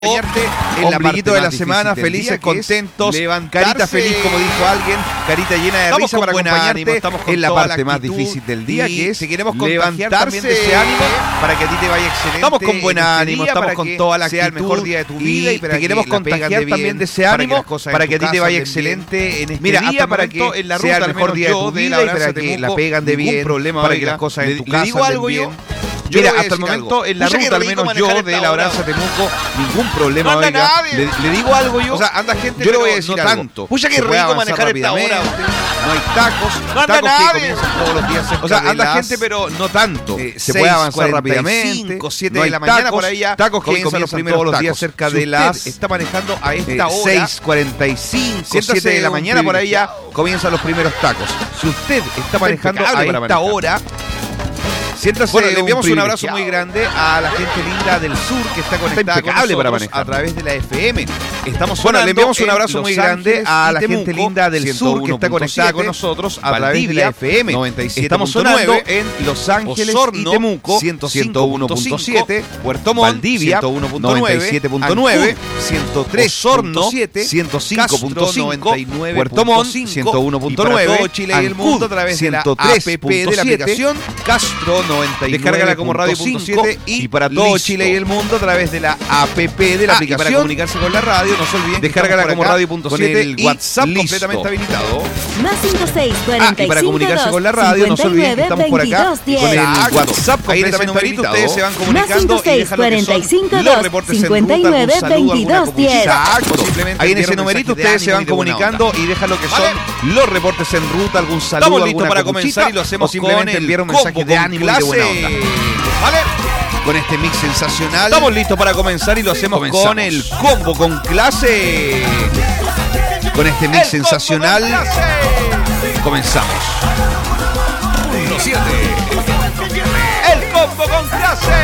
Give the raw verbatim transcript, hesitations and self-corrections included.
acompañarte en la parte de la semana, felices, contentos, carita feliz, como dijo alguien, carita llena de risa para acompañarte en la parte más difícil del día, que es levantarse de ese ánimo para que a ti te vaya excelente. Estamos con buen ánimo, estamos con toda la actitud, sea el mejor día de tu vida y te queremos contagiar también de ese ánimo para que a ti te vaya excelente en este día, para que sea el mejor día de tu vida y para que la pegan de bien, para que las cosas en tu casa anden bien. Mira, hasta el momento, en la ruta, al menos yo, de la Oranza Temuco, ningún problema, no oiga. Le, le digo algo yo. O sea, anda gente, yo le voy a decir no algo. tanto. Pucha, qué rico manejar esta hora. No hay tacos. No anda tacos nadie. que comienzan todos los días. O sea, anda las, gente, pero no tanto. Eh, se puede avanzar rápidamente. siete no de la mañana tacos, por allá. Tacos que comienzan los primeros todos los días cerca si de las. está manejando a esta eh, hora. seis cuarenta y cinco, siete de la mañana por allá comienzan los primeros tacos. Si usted está manejando a esta hora. Siéntase. Bueno, le enviamos un, un abrazo muy grande a la gente linda del sur que está conectada está con nosotros para a través de la F M. Estamos bueno, le enviamos un abrazo muy grande a la Temuco, gente linda del sur que está conectada con nosotros a través de la F M. noventa y siete Estamos sonando en Los Ángeles Osorno, y Temuco, ciento uno punto siete, Puerto Montt, Valdivia, ciento uno punto nueve, noventa y siete punto nueve, ciento tres punto siete, ciento cinco punto cinco, Puerto Montt, ciento uno punto nueve, todo Chile y el mundo a través de la app de la aplicación Castro noventa y nueve. Descárgala como radio punto siete y, y para todo listo. Chile y el mundo a través de la app de la ah, aplicación. Y para comunicarse con la radio, no se olviden. Descárgala como radio punto siete el WhatsApp listo. completamente habilitado. Más cinco seis cuarenta y cinco ah, y para comunicarse con la radio, no se olviden que estamos por acá con el WhatsApp completamente habilitado. Ustedes se van comunicando Más cinco seis cuarenta y cinco dos cincuenta y nueve veintidós diez. Exacto. Ahí en ese numerito ustedes se van comunicando y dejan lo que son los reportes en ruta, algún saludo, estamos listos para comenzar y lo hacemos simplemente enviar un mensaje de ánimo y de buena onda. ¿Vale? Con este mix sensacional. Estamos listos para comenzar y lo hacemos Comenzamos. con el combo con clase. Con este mix el sensacional. Comenzamos. uno siete. El combo con clase.